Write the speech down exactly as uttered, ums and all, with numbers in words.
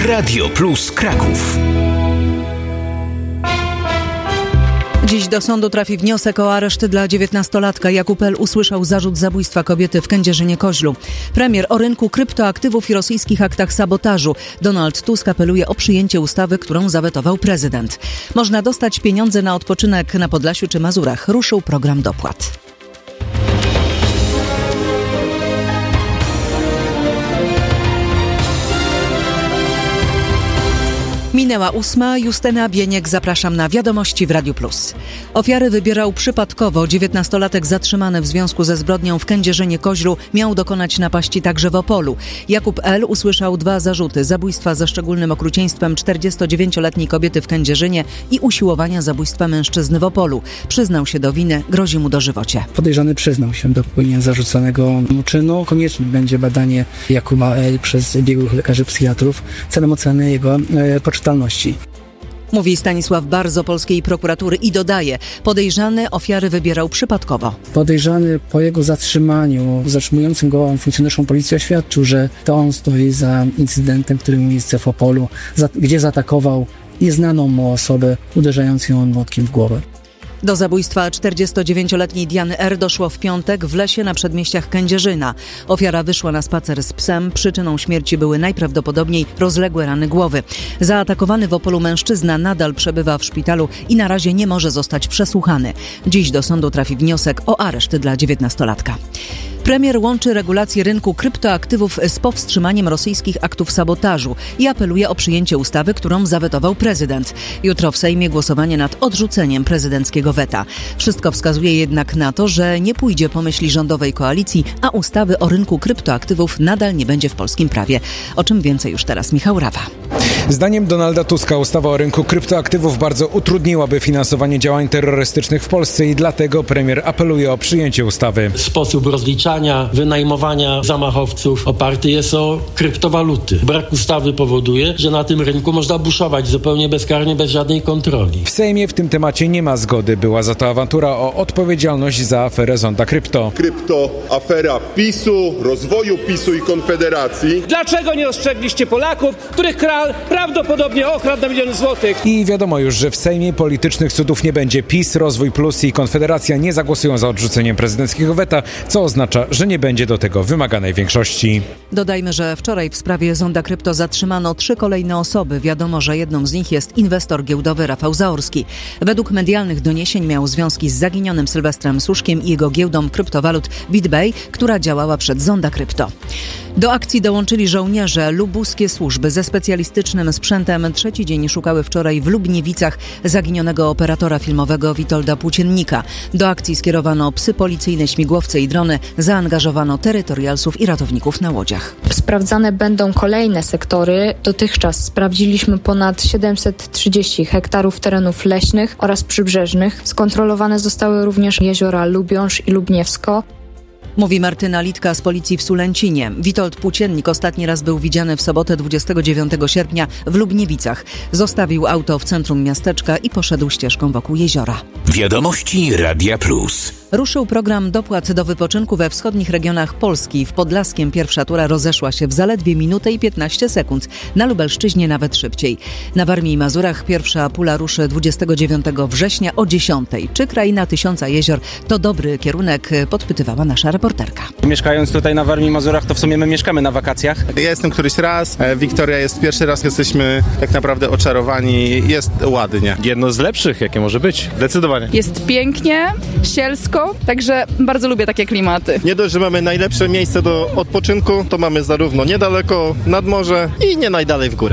Radio Plus Kraków. Dziś do sądu trafi wniosek o areszt dla dziewiętnastolatka. Jakub L. usłyszał zarzut zabójstwa kobiety w Kędzierzynie-Koźlu. Premier o rynku kryptoaktywów i rosyjskich aktach sabotażu. Donald Tusk apeluje o przyjęcie ustawy, którą zawetował prezydent. Można dostać pieniądze na odpoczynek na Podlasiu czy Mazurach. Ruszył program dopłat. Minęła ósma. Justyna Bieniek, zapraszam na Wiadomości w Radiu Plus. Ofiary wybierał przypadkowo. dziewiętnastolatek zatrzymany w związku ze zbrodnią w Kędzierzynie-Koźlu miał dokonać napaści także w Opolu. Jakub L. usłyszał dwa zarzuty: zabójstwa ze szczególnym okrucieństwem czterdziestodziewięcioletniej kobiety w Kędzierzynie i usiłowania zabójstwa mężczyzny w Opolu. Przyznał się do winy, grozi mu dożywocie. Podejrzany przyznał się do popełnienia zarzuconego mu czynu. Konieczne będzie badanie Jakuba L. przez biegłych lekarzy psychiatrów celem oceny jego e, poczytalności. Mówi Stanisław Bar z opolskiej prokuratury i dodaje: podejrzany ofiary wybierał przypadkowo. Podejrzany po jego zatrzymaniu, zatrzymującym go funkcjonariuszom policji oświadczył, że to on stoi za incydentem, który miał miejsce w Opolu, za, gdzie zaatakował nieznaną mu osobę, uderzając ją młotkiem w głowę. Do zabójstwa czterdziestodziewięcioletniej Diany R. doszło w piątek w lesie na przedmieściach Kędzierzyna. Ofiara wyszła na spacer z psem. Przyczyną śmierci były najprawdopodobniej rozległe rany głowy. Zaatakowany w Opolu mężczyzna nadal przebywa w szpitalu i na razie nie może zostać przesłuchany. Dziś do sądu trafi wniosek o areszt dla dziewiętnastolatka. Premier łączy regulacje rynku kryptoaktywów z powstrzymaniem rosyjskich aktów sabotażu i apeluje o przyjęcie ustawy, którą zawetował prezydent. Jutro w Sejmie głosowanie nad odrzuceniem prezydenckiego weta. Wszystko wskazuje jednak na to, że nie pójdzie po myśli rządowej koalicji, a ustawy o rynku kryptoaktywów nadal nie będzie w polskim prawie. O czym więcej już teraz Michał Rawa. Zdaniem Donalda Tuska ustawa o rynku kryptoaktywów bardzo utrudniłaby finansowanie działań terrorystycznych w Polsce i dlatego premier apeluje o przyjęcie ustawy. Sposób rozliczania, wynajmowania zamachowców oparty jest o kryptowaluty. Brak ustawy powoduje, że na tym rynku można buszować zupełnie bezkarnie, bez żadnej kontroli. W Sejmie w tym temacie nie ma zgody. Była za to awantura o odpowiedzialność za aferę Zonda Krypto. Krypto, afera PiSu, rozwoju PiSu i Konfederacji. Dlaczego nie ostrzegliście Polaków, których kral prawdopodobnie okradł na miliony złotych? I wiadomo już, że w Sejmie politycznych cudów nie będzie. PiS, Rozwój Plus i Konfederacja nie zagłosują za odrzuceniem prezydenckiego weta, co oznacza, że nie będzie do tego wymaganej większości. Dodajmy, że wczoraj w sprawie Zonda Krypto zatrzymano trzy kolejne osoby. Wiadomo, że jedną z nich jest inwestor giełdowy Rafał Zaorski. Według medialnych doniesień miał związki z zaginionym Sylwestrem Suszkiem i jego giełdą kryptowalut BitBay, która działała przed Zonda Krypto. Do akcji dołączyli żołnierze. Lubuskie służby ze specjalistycznym sprzętem trzeci dzień szukały wczoraj w Lubniewicach zaginionego operatora filmowego Witolda Płóciennika. Do akcji skierowano psy policyjne, śmigłowce i drony. Zaangażowano terytorialsów i ratowników na łodziach. Sprawdzane będą kolejne sektory. Dotychczas sprawdziliśmy ponad siedemset trzydzieści hektarów terenów leśnych oraz przybrzeżnych. Skontrolowane zostały również jeziora Lubiąż i Lubniewsko. Mówi Martyna Litka z policji w Sulęcinie. Witold Płóciennik ostatni raz był widziany w sobotę dwudziestego dziewiątego sierpnia w Lubniewicach. Zostawił auto w centrum miasteczka i poszedł ścieżką wokół jeziora. Wiadomości Radia Plus. Ruszył program dopłat do wypoczynku we wschodnich regionach Polski. W Podlaskiem pierwsza tura rozeszła się w zaledwie minutę i piętnaście sekund. Na Lubelszczyźnie nawet szybciej. Na Warmii i Mazurach pierwsza pula ruszy dwudziestego dziewiątego września o dziesiątej. Czy kraina tysiąca jezior to dobry kierunek? Podpytywała nasza reporterka. Mieszkając tutaj na Warmii i Mazurach, to w sumie my mieszkamy na wakacjach. Ja jestem któryś raz, Wiktoria jest pierwszy raz, jesteśmy tak naprawdę oczarowani. Jest ładnie. Jedno z lepszych, jakie może być. Zdecydowanie. Jest pięknie, sielsko, także bardzo lubię takie klimaty. Nie dość, że mamy najlepsze miejsce do odpoczynku, to mamy zarówno niedaleko nad morze i nie najdalej w górę.